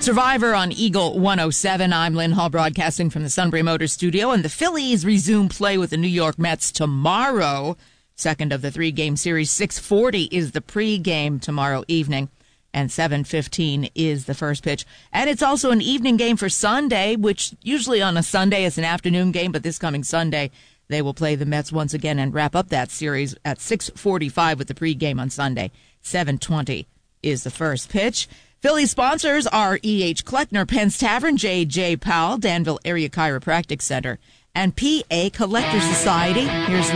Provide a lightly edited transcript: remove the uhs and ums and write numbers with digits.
Survivor on Eagle 107. I'm Lynn Hall, broadcasting from the Sunbury Motors studio. And the Phillies resume play with the New York Mets tomorrow. Second of the three-game series. 6:40 is the pregame tomorrow evening. And 7:15 is the first pitch. And it's also an evening game for Sunday, which usually on a Sunday is an afternoon game. But this coming Sunday, they will play the Mets once again and wrap up that series at 6:45 with the pregame on Sunday. 7:20 is the first pitch. Philly sponsors are E.H. Kleckner, Penn's Tavern, J.J. Powell, Danville Area Chiropractic Center, and P.A. Collector Society. Here's